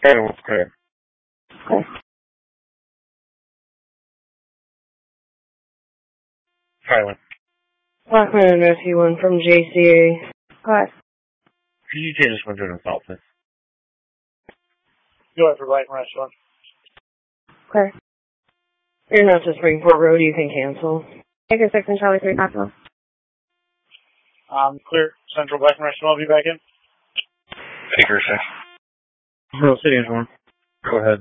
Okay. Okay. Silent. Blackman and SE1 from JCA. Hi. Could you change this one to an assault, please? Go after Blackman Restaurant. Okay. You're not to Springport Road, you can cancel. Baker 6 and Charlie 3 possible. Clear. Central Blackman Restaurant will be back in. Baker 6. Pearl City is 1. Go ahead.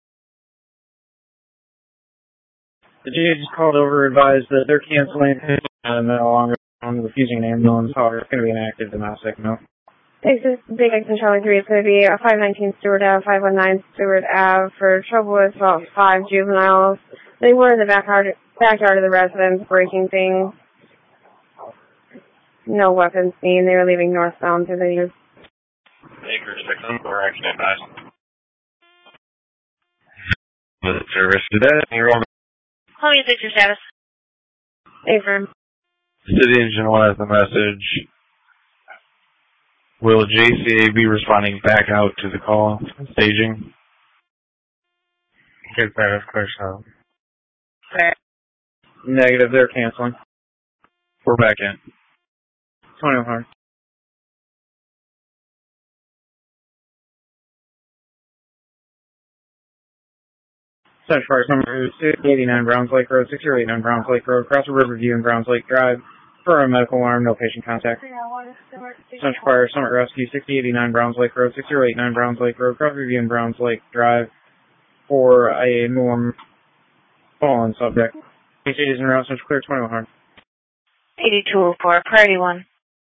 The GA just called over, advised that they're canceling and no longer refusing an ambulance. However, it's going to be an active domestic, no. Baker 6 and Charlie 3 is going to be a 519 Stewart Ave, 519 Stewart Ave for trouble with about 5 juveniles. They were in the backyard of the residence breaking things. No weapons seen. They were leaving northbound through the years. Baker 6, or action advised. Was it service today? You're on. Call me 6 your status. Affirm. City Engine 1 has the message. Will JCA be responding back out to the call? Staging? Get that, of course. Okay. Negative, they're canceling. We're back in. 2100. Central Park number 689 Browns Lake Road, 6089 Browns Lake Road, across the Riverview and Browns Lake Drive. For a medical alarm, no patient contact. Central Fire Summit Rescue, 6089 Browns Lake Road, 6089 Browns Lake Road, across Riverview and Browns Lake Drive. For a norm fallen subject. Cities and route Central Clear 2100. 8204, priority 1.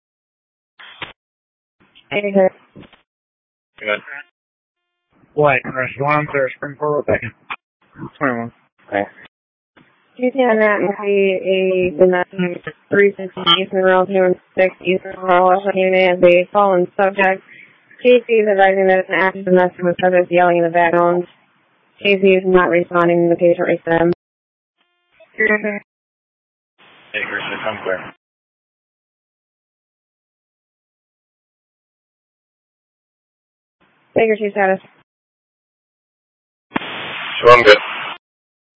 86. Good. Blackman Restaurant, clear. Springport Road back in. 21. Okay. GT on that and see a domestic 360 Eastern Road 206 Eastern Road as a fallen subject. JC is advising that it's an active domestic with subjects yelling in the background. JC is not responding to the patient restem. Baker 6, I'm clear. Baker 2 status. So I'm good.